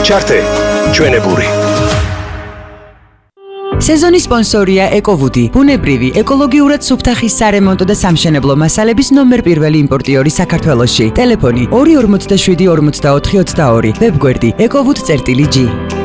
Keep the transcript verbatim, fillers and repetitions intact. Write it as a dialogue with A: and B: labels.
A: ჩართე ჩვენებური.
B: სეზონის სპონსორია ეკოვუდი, ბუნებრივი, ეკოლოგიურად სუფთახის სარემონტო და სამშენებლო მასალების ნომერ პირველი იმპორტიორი საქართველოში. ტელეფონი ორი ორმოცდაშვიდი ორმოცდაოთხი ოცდაორი, ვებგვერდი ეკოვუდ წერტილი ჯი.